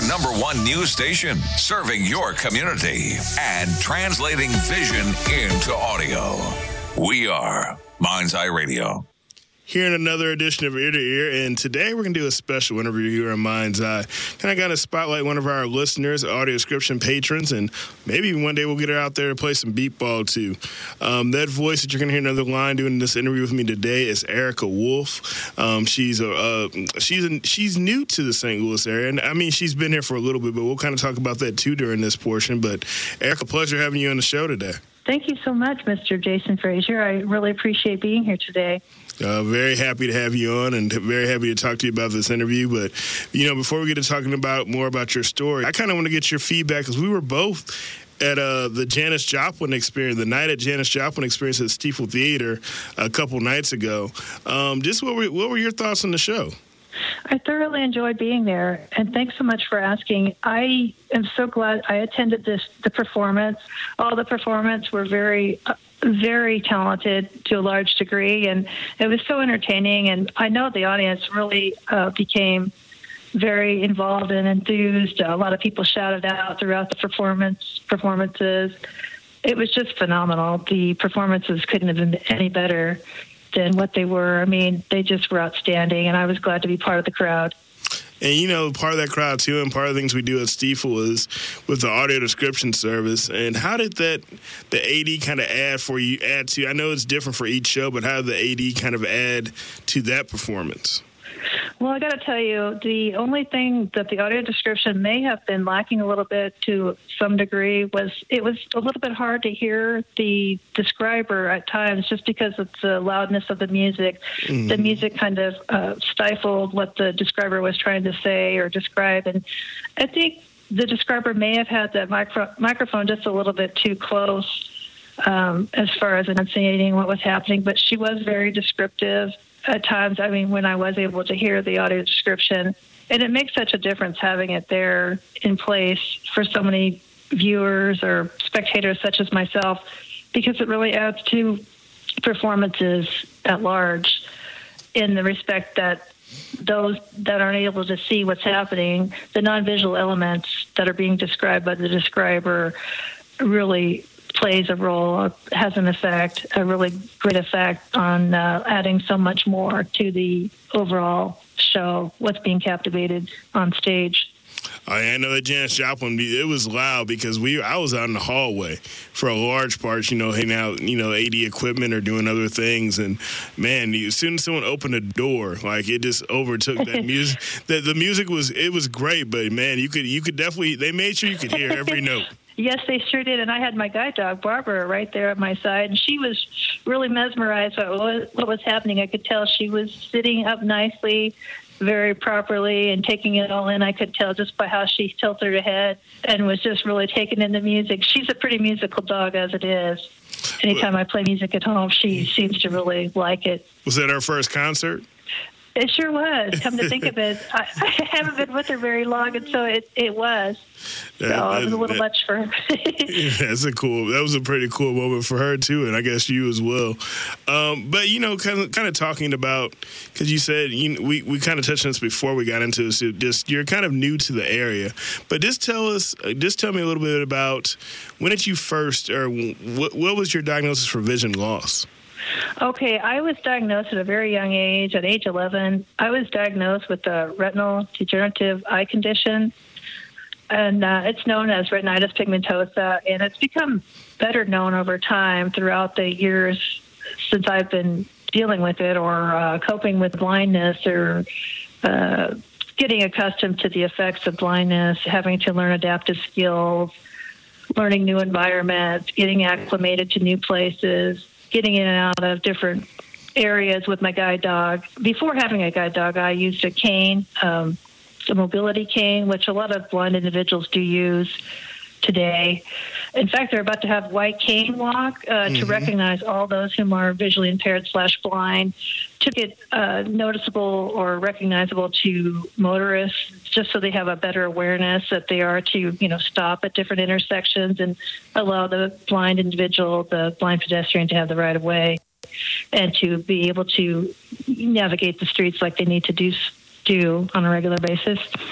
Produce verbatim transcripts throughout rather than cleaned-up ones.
number one news station, serving your community and translating vision into audio. We are Mind's Eye Radio. Here in another edition of Ear to Ear, and today we're going to do a special interview here on Mind's Eye. And I got to spotlight one of our listeners, audio description patrons, and maybe one day we'll get her out there to play some beat ball too. Um, that voice that you're going to hear another line doing this interview with me today is Erica Wolf. Um, she's a uh, she's a, she's new to the Saint Louis area, and I mean she's been here for a little bit, but we'll kind of talk about that too during this portion. But Erica, pleasure having you on the show today. Thank you so much, Mister Jason Frazier. I really appreciate being here today. Uh, very happy to have you on and very happy to talk to you about this interview. But, you know, before we get to talking about more about your story, I kind of want to get your feedback because we were both at uh, the Janis Joplin experience, the night at Janis Joplin experience at Stiefel Theater a couple nights ago. Um, just what were, what were your thoughts on the show? I thoroughly enjoyed being there, and thanks so much for asking. I am so glad I attended this the performance. All the performers were very, uh, very talented to a large degree, and it was so entertaining. And I know the audience really uh, became very involved and enthused. A lot of people shouted out throughout the performance performances. It was just phenomenal. The performances couldn't have been any better than what they were. I mean, they just were outstanding, and I was glad to be part of the crowd. And, you know, part of that crowd, too, and part of the things we do at Stiefel is with the audio description service. And how did that, the A D kind of add for you, add to, I know it's different for each show, but how did the A D kind of add to that performance? Well, I got to tell you, the only thing that the audio description may have been lacking a little bit to some degree was it was a little bit hard to hear the describer at times just because of the loudness of the music. Mm-hmm. The music kind of uh, stifled what the describer was trying to say or describe. And I think the describer may have had that micro- microphone just a little bit too close um, as far as enunciating what was happening, but she was very descriptive. At times, I mean, when I was able to hear the audio description, and it makes such a difference having it there in place for so many viewers or spectators such as myself, because it really adds to performances at large in the respect that those that aren't able to see what's happening, the non-visual elements that are being described by the describer really plays a role, has an effect, a really great effect on uh, adding so much more to the overall show, what's being captivated on stage. I know that Janis Joplin, it was loud because we I was out in the hallway for a large part, you know, hanging out, you know, A D equipment or doing other things. And, man, as soon as someone opened a door, like, it just overtook that music. the, the music was, it was great, but, man, you could you could definitely, they made sure you could hear every note. Yes, they sure did, and I had my guide dog, Barbara, right there at my side, and she was really mesmerized by what was happening. I could tell she was sitting up nicely, very properly, and taking it all in. I could tell just by how she tilted her head and was just really taking in the music. She's a pretty musical dog as it is. Anytime I play music at home, she seems to really like it. Was that her first concert? It sure was. Come to think of it, I, I haven't been with her very long, and so it, it was. That, so it was a little that, much for her. Yeah, that's a cool. That was a pretty cool moment for her too, and I guess you as well. Um, but you know, kind of, kind of talking about because you said you know, we we kind of touched on this before we got into this. Just you're kind of new to the area, but just tell us, just tell me a little bit about when did you first, or what, what was your diagnosis for vision loss? Okay, I was diagnosed at a very young age, at age eleven. I was diagnosed with a retinal degenerative eye condition, and uh, it's known as retinitis pigmentosa, and it's become better known over time throughout the years since I've been dealing with it or uh, coping with blindness or uh, getting accustomed to the effects of blindness, having to learn adaptive skills, learning new environments, getting acclimated to new places, getting in and out of different areas with my guide dog. Before having a guide dog, I used a cane, um, a mobility cane, which a lot of blind individuals do use today. In fact, they're about to have white cane walk uh, mm-hmm. to recognize all those whom are visually impaired slash blind, to get uh, noticeable or recognizable to motorists, just so they have a better awareness that they are to, you know, stop at different intersections and allow the blind individual, the blind pedestrian, to have the right of way and to be able to navigate the streets like they need to do do on a regular basis.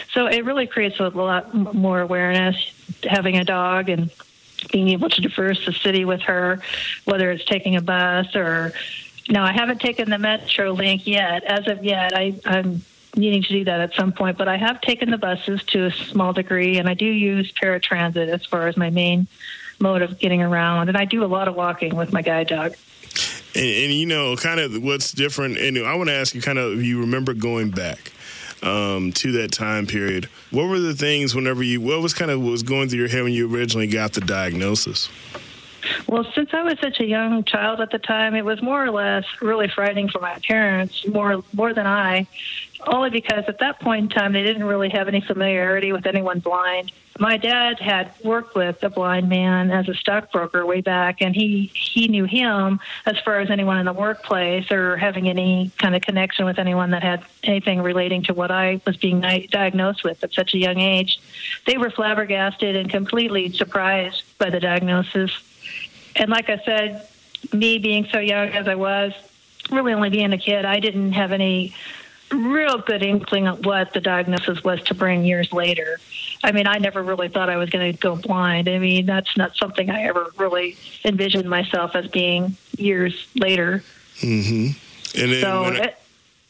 So it really creates a lot more awareness, having a dog and being able to traverse the city with her, whether it's taking a bus or, no, I haven't taken the Metrolink yet. As of yet, I, I'm needing to do that at some point, but I have taken the buses to a small degree, and I do use paratransit as far as my main mode of getting around, and I do a lot of walking with my guide dog. And, and you know, kind of what's different, and I want to ask you kind of, if you remember going back um, to that time period, what were the things whenever you, what was kind of what was going through your head when you originally got the diagnosis? Well, since I was such a young child at the time, it was more or less really frightening for my parents, more more than I, only because at that point in time, they didn't really have any familiarity with anyone blind. My dad had worked with a blind man as a stockbroker way back, and he, he knew him as far as anyone in the workplace or having any kind of connection with anyone that had anything relating to what I was being di- diagnosed with at such a young age. They were flabbergasted and completely surprised by the diagnosis. And like I said, me being so young as I was, really only being a kid, I didn't have any real good inkling of what the diagnosis was to bring years later. I mean, I never really thought I was going to go blind. I mean, that's not something I ever really envisioned myself as being years later. Mm-hmm. And then so when I, it,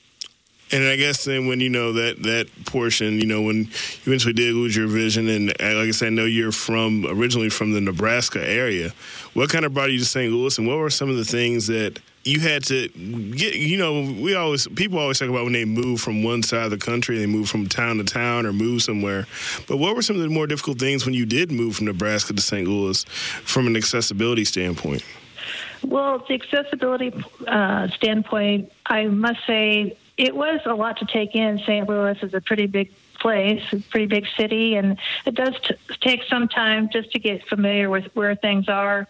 and I guess then when, you know, that, that portion, you know, when you eventually did lose your vision, and like I said, I know you're from originally from the Nebraska area. What kind of brought you to Saint Louis, and what were some of the things that you had to get? You know, we always people always talk about when they move from one side of the country, they move from town to town or move somewhere. But what were some of the more difficult things when you did move from Nebraska to Saint Louis from an accessibility standpoint? Well, the accessibility uh, standpoint, I must say it was a lot to take in. Saint Louis is a pretty big place, a pretty big city, and it does t- take some time just to get familiar with where things are.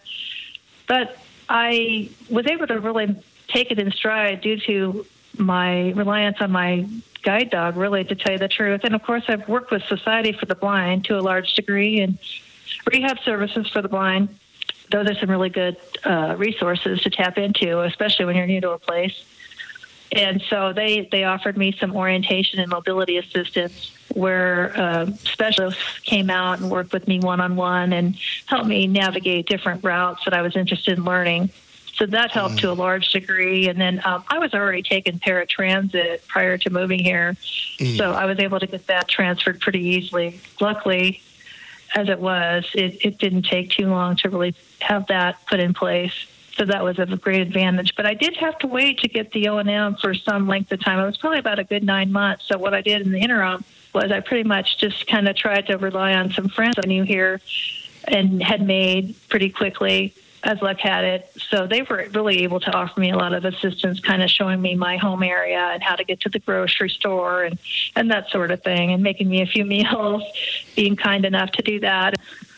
But I was able to really take it in stride due to my reliance on my guide dog, really, to tell you the truth. And, of course, I've worked with Society for the Blind to a large degree and rehab services for the blind. Those are some really good uh, resources to tap into, especially when you're new to a place. And so they, they offered me some orientation and mobility assistance where uh, specialists came out and worked with me one-on-one and helped me navigate different routes that I was interested in learning. So that helped mm. to a large degree. And then um, I was already taking paratransit prior to moving here. Mm. So I was able to get that transferred pretty easily. Luckily, as it was, it, it didn't take too long to really have that put in place. So that was of a great advantage. But I did have to wait to get the O and M for some length of time. It was probably about a good nine months. So what I did in the interim was I pretty much just kind of tried to rely on some friends I knew here and had made pretty quickly, as luck had it. So they were really able to offer me a lot of assistance, kind of showing me my home area and how to get to the grocery store and, and that sort of thing, and making me a few meals, being kind enough to do that.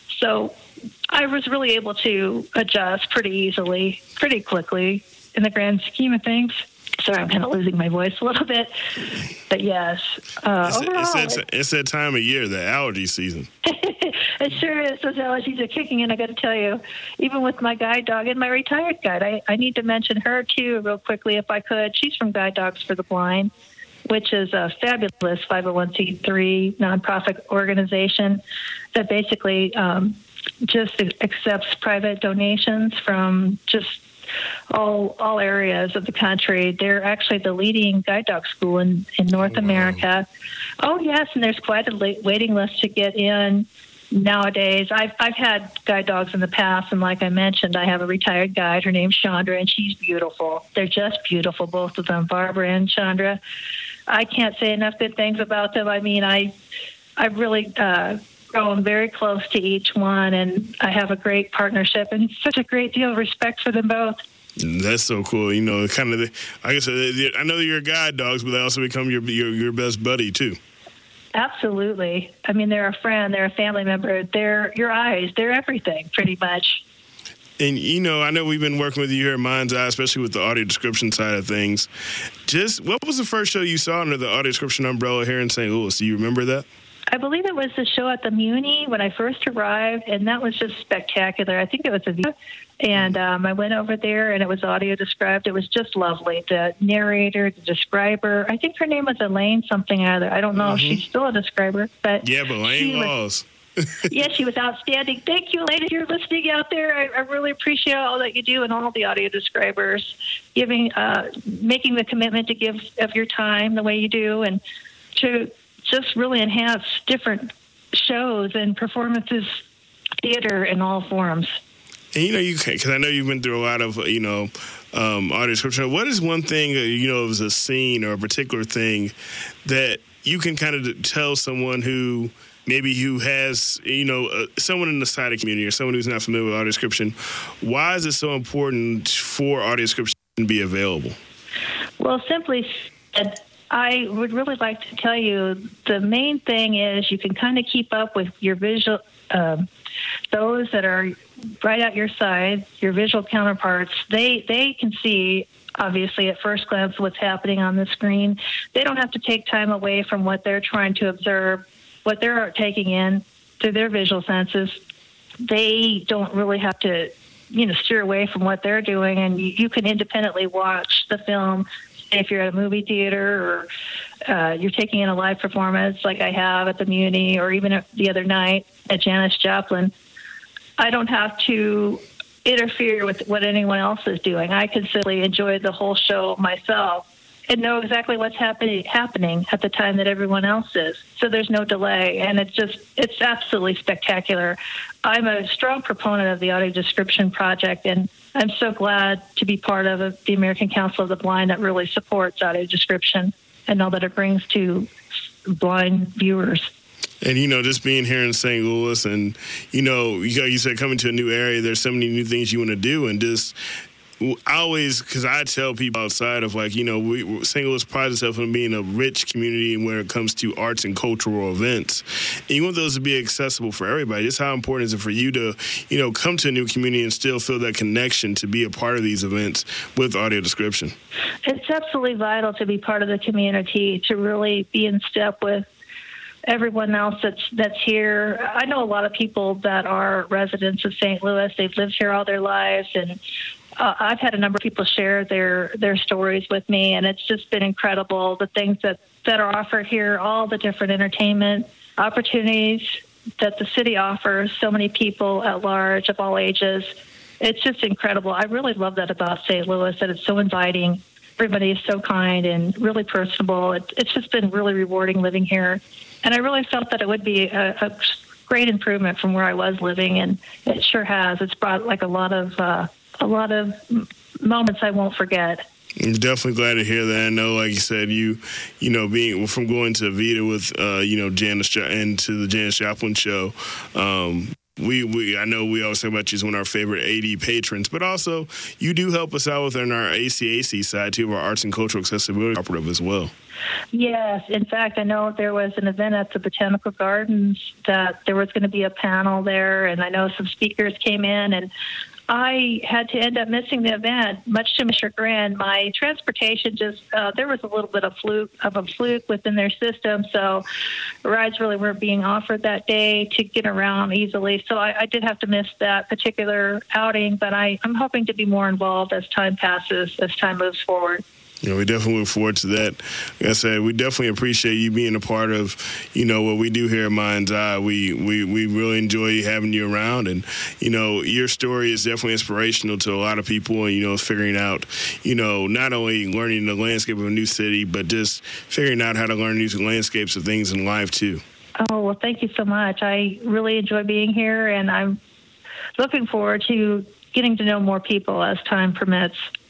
So I was really able to adjust pretty easily, pretty quickly in the grand scheme of things. Sorry, I'm kind of losing my voice a little bit. But yes, uh, it's, overall, it's, that, it's that time of year, the allergy season. It sure is. Those allergies are kicking in, I got to tell you. Even with my guide dog and my retired guide. I, I need to mention her, too, real quickly, if I could. She's from Guide Dogs for the Blind, which is a fabulous five oh one c three nonprofit organization that basically um, just accepts private donations from just all all areas of the country. They're actually the leading guide dog school in, in North oh, America. Wow. Oh, yes, and there's quite a late waiting list to get in nowadays. I've, I've had guide dogs in the past, and like I mentioned, I have a retired guide. Her name's Chandra, and she's beautiful. They're just beautiful, both of them, Barbara and Chandra. I can't say enough good things about them. I mean, I, I've really uh, grown very close to each one, and I have a great partnership and such a great deal of respect for them both. That's so cool. You know, kind of, the, like I said, I know you're guide dogs, but they also become your, your your best buddy, too. Absolutely. I mean, they're a friend, they're a family member, they're your eyes, they're everything, pretty much. And, you know, I know we've been working with you here at Mind's Eye, especially with the audio description side of things. Just what was the first show you saw under the audio description umbrella here in Saint Louis? Do you remember that? I believe it was the show at the Muni when I first arrived, and that was just spectacular. I think it was a view. And um, I went over there, and it was audio described. It was just lovely. The narrator, the describer, I think her name was Elaine something or other. I don't know mm-hmm. if she's still a describer. But yeah, but Elaine Laws. Yeah, she was outstanding. Thank you, Elaine, if you're listening out there. I, I really appreciate all that you do and all the audio describers, giving, uh, making the commitment to give of your time the way you do, and to just really enhance different shows and performances, theater in all forms. And, you know, you because I know you've been through a lot of, you know, um, audio description. What is one thing, you know, as a scene or a particular thing that you can kind of tell someone who maybe who has, you know, uh, someone in the sighted community or someone who's not familiar with audio description, why is it so important for audio description to be available? Well, simply said, I would really like to tell you the main thing is you can kind of keep up with your visual, um, those that are right at your side, your visual counterparts. They they can see, obviously, at first glance what's happening on the screen. They don't have to take time away from what they're trying to observe, what they're taking in through their visual senses. They don't really have to, you know, steer away from what they're doing, and you, you can independently watch the film. If you're at a movie theater or uh, you're taking in a live performance like I have at the Muni or even the other night at Janis Joplin, I don't have to interfere with what anyone else is doing. I can simply enjoy the whole show myself and know exactly what's happening happening at the time that everyone else is. So there's no delay, and it's just it's absolutely spectacular. I'm a strong proponent of the audio description project, and I'm so glad to be part of the American Council of the Blind that really supports audio description and all that it brings to blind viewers. And, you know, just being here in Saint Louis and, you know, you, you said coming to a new area, there's so many new things you want to do, and just I always, because I tell people outside of, like, you know, we, Saint Louis prides itself on being a rich community when it comes to arts and cultural events. And you want those to be accessible for everybody. Just how important is it for you to, you know, come to a new community and still feel that connection to be a part of these events with audio description? It's absolutely vital to be part of the community, to really be in step with everyone else that's that's here. I know a lot of people that are residents of Saint Louis. They've lived here all their lives, and Uh, I've had a number of people share their, their stories with me, and it's just been incredible, the things that, that are offered here, all the different entertainment opportunities that the city offers, so many people at large of all ages. It's just incredible. I really love that about Saint Louis, that it's so inviting. Everybody is so kind and really personable. It, it's just been really rewarding living here. And I really felt that it would be a, a great improvement from where I was living, and it sure has. It's brought like a lot of... Uh, a lot of moments I won't forget. I'm definitely glad to hear that. I know, like you said, you, you know, being from going to Vita with, uh, you know, Janis and to the Janis Joplin show. Um, we, we, I know we always talk about you as one of our favorite A D patrons, but also you do help us out with our A C A C side too, of our Arts and Cultural Accessibility Cooperative as well. Yes. In fact, I know there was an event at the Botanical Gardens that there was going to be a panel there, and I know some speakers came in, and I had to end up missing the event, much to my chagrin. My transportation just, uh, there was a little bit of fluke of a fluke within their system, so rides really weren't being offered that day to get around easily. So I, I did have to miss that particular outing, but I, I'm hoping to be more involved as time passes, as time moves forward. You know, we definitely look forward to that. Like I said, we definitely appreciate you being a part of, you know, what we do here at Mind's Eye. We, we, we really enjoy having you around. And, you know, your story is definitely inspirational to a lot of people. And, you know, figuring out, you know, not only learning the landscape of a new city, but just figuring out how to learn new landscapes of things in life, too. Oh, well, thank you so much. I really enjoy being here, and I'm looking forward to getting to know more people as time permits.